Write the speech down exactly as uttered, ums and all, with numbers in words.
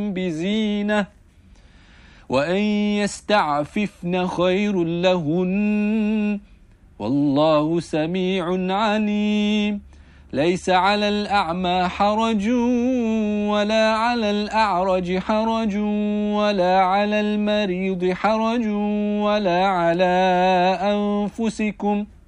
بزينة وأن يستعففن خير لهن والله سميع عليم ليس على الأعمى حرج ولا على الأعرج حرج ولا على المريض حرج ولا على أنفسكم